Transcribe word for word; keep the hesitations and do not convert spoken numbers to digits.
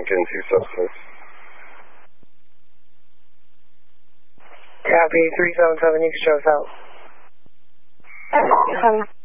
Lincoln two substance. Copy, three seven seven, you can show us out. Um,